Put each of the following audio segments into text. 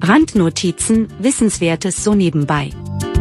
Randnotizen, Wissenswertes so nebenbei.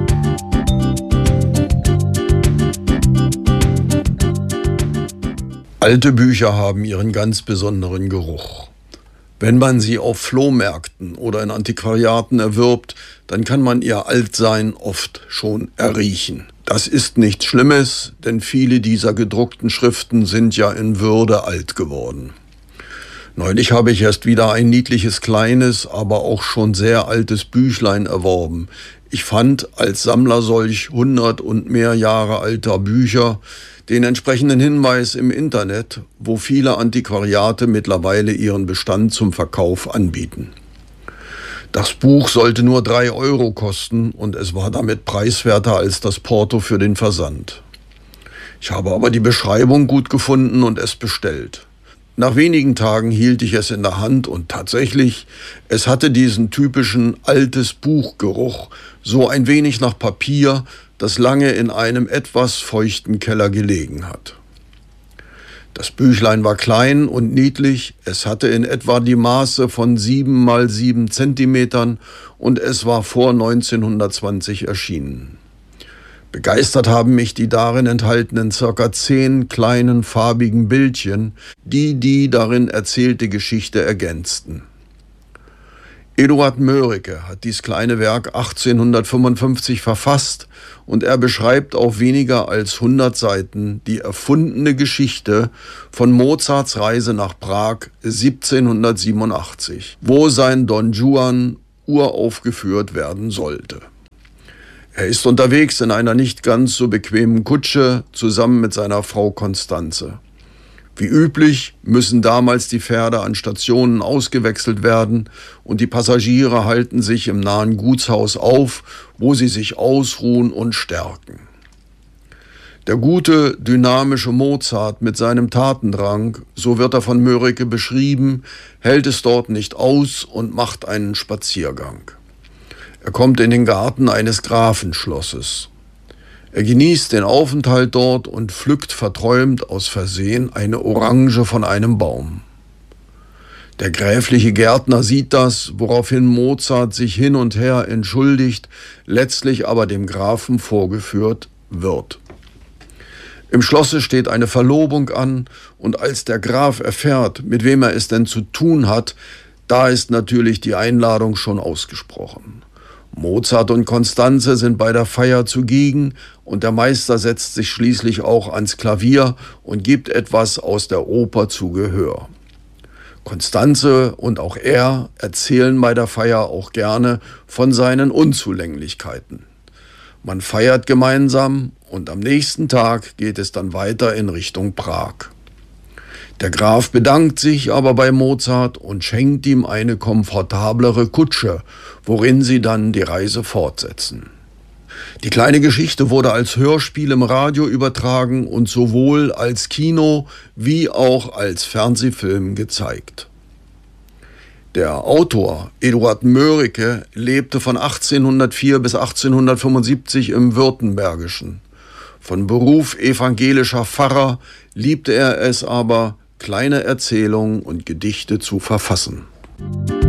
Alte Bücher haben ihren ganz besonderen Geruch. Wenn man sie auf Flohmärkten oder in Antiquariaten erwirbt, dann kann man ihr Altsein oft schon erriechen. Das ist nichts Schlimmes, denn viele dieser gedruckten Schriften sind ja in Würde alt geworden. Neulich habe ich erst wieder ein niedliches, kleines, aber auch schon sehr altes Büchlein erworben. Ich fand als Sammler solch 100 und mehr Jahre alter Bücher den entsprechenden Hinweis im Internet, wo viele Antiquariate mittlerweile ihren Bestand zum Verkauf anbieten. Das Buch sollte nur 3 Euro kosten und es war damit preiswerter als das Porto für den Versand. Ich habe aber die Beschreibung gut gefunden und es bestellt. Nach wenigen Tagen hielt ich es in der Hand und tatsächlich, es hatte diesen typischen altes Buchgeruch, so ein wenig nach Papier, das lange in einem etwas feuchten Keller gelegen hat. Das Büchlein war klein und niedlich, es hatte in etwa die Maße von 7 mal 7 Zentimetern und es war vor 1920 erschienen. Begeistert haben mich die darin enthaltenen ca. 10 kleinen farbigen Bildchen, die darin erzählte Geschichte ergänzten. Eduard Mörike hat dies kleine Werk 1855 verfasst und er beschreibt auf weniger als 100 Seiten die erfundene Geschichte von Mozarts Reise nach Prag 1787, wo sein Don Juan uraufgeführt werden sollte. Er ist unterwegs in einer nicht ganz so bequemen Kutsche zusammen mit seiner Frau Constanze. Wie üblich müssen damals die Pferde an Stationen ausgewechselt werden und die Passagiere halten sich im nahen Gutshaus auf, wo sie sich ausruhen und stärken. Der gute, dynamische Mozart mit seinem Tatendrang, so wird er von Mörike beschrieben, hält es dort nicht aus und macht einen Spaziergang. Er kommt in den Garten eines Grafenschlosses. Er genießt den Aufenthalt dort und pflückt verträumt aus Versehen eine Orange von einem Baum. Der gräfliche Gärtner sieht das, woraufhin Mozart sich hin und her entschuldigt, letztlich aber dem Grafen vorgeführt wird. Im Schlosse steht eine Verlobung an und als der Graf erfährt, mit wem er es denn zu tun hat, da ist natürlich die Einladung schon ausgesprochen. Mozart und Constanze sind bei der Feier zugegen und der Meister setzt sich schließlich auch ans Klavier und gibt etwas aus der Oper zu Gehör. Constanze und auch er erzählen bei der Feier auch gerne von seinen Unzulänglichkeiten. Man feiert gemeinsam und am nächsten Tag geht es dann weiter in Richtung Prag. Der Graf bedankt sich aber bei Mozart und schenkt ihm eine komfortablere Kutsche, worin sie dann die Reise fortsetzen. Die kleine Geschichte wurde als Hörspiel im Radio übertragen und sowohl als Kino- wie auch als Fernsehfilm gezeigt. Der Autor Eduard Mörike lebte von 1804 bis 1875 im Württembergischen. Von Beruf evangelischer Pfarrer liebte er es aber, kleine Erzählungen und Gedichte zu verfassen.